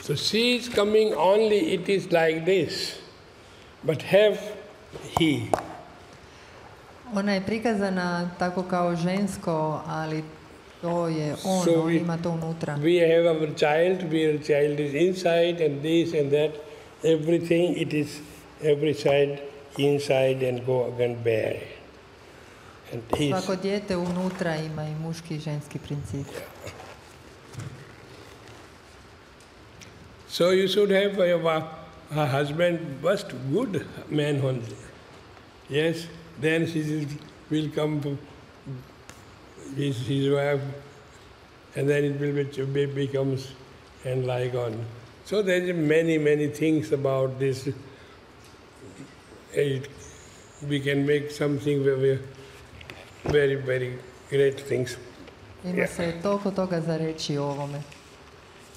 So she is coming only, it is like this, but have he. Ona je prikazana tako kao žensko, ali to je on, So on ima to unutra. we have our child, where child is inside and this and that, everything it is every side inside and go again bare. And Svako dijete unutra ima i muški i ženski princip. So you should have a husband, first good man only. Yes, then she will come to his wife, and then it will becomes and like on. So there is many things about this. We can make something very great things. Ima se toliko toga za reći o ovome.